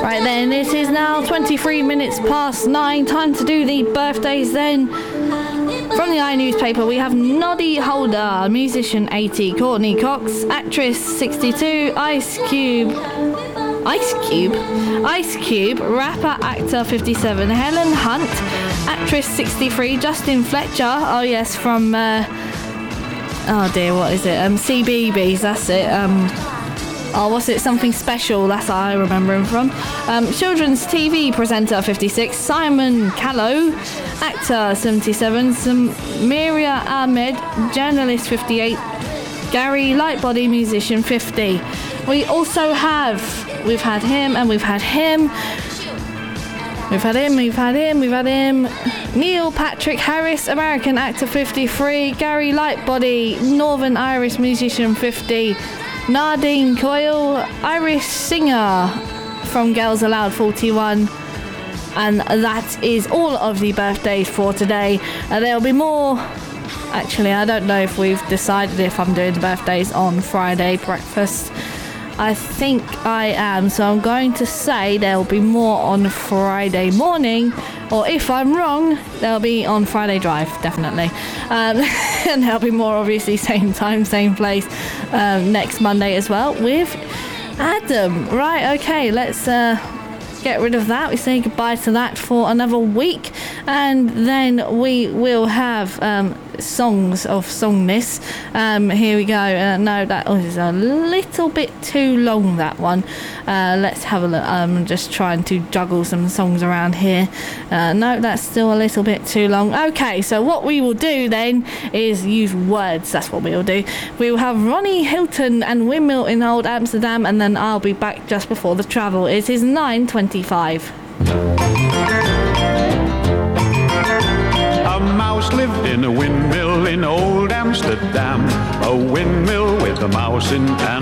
Right then, it is now 23 minutes past 9. Time to do the birthdays then. From the iNewspaper, we have Noddy Holder, musician 80, Courtney Cox, actress 62, Ice Cube, rapper, actor 57, Helen Hunt, actress 63, Justin Fletcher, oh yes, from, oh dear, what is it, CBeebies, that's it, what's it? Something Special. That's what I remember him from. Children's TV presenter 56. Simon Callow, actor 77. Samiria Ahmed, journalist 58. Gary Lightbody, musician 50. We also have. We've had him and we've had him. We've had him. Neil Patrick Harris, American actor 53. Gary Lightbody, Northern Irish musician 50. Nardine Coyle, Irish singer from Girls Aloud 41. And that is all of the birthdays for today. There'll be more. Actually, I don't know if we've decided if I'm doing the birthdays on Friday breakfast. I think I am, so I'm going to say there'll be more on Friday morning, or if I'm wrong, there'll be on Friday drive, definitely. And there'll be more, obviously, same time, same place, next Monday as well with Adam. Right, okay, let's get rid of that. We say goodbye to that for another week, and then we will have songs of songness. Here we go. No, that was a little bit too long, that one. Let's have a look. I'm just trying to juggle some songs around here. No, that's still a little bit too long. Okay, so what we will do then is use words. That's what we will do. We will have Ronnie Hilton and Windmill in Old Amsterdam, and then I'll be back just before the travel. It is 9:25. A mouse lived in a windmill in old Amsterdam, a windmill with a mouse in